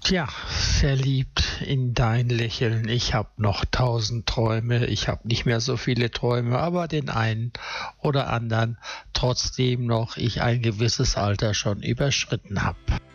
Tja, verliebt in dein Lächeln. Ich habe noch 1000 Träume. Ich habe nicht mehr so viele Träume, aber den einen oder anderen, trotzdem noch ich ein gewisses Alter schon überschritten habe.